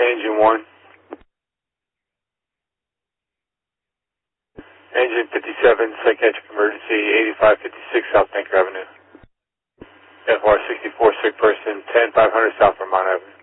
Engine 1. Engine 57, psychiatric emergency, 8556 South Banker Avenue. FR 64, sick person, 10500 South Vermont Avenue.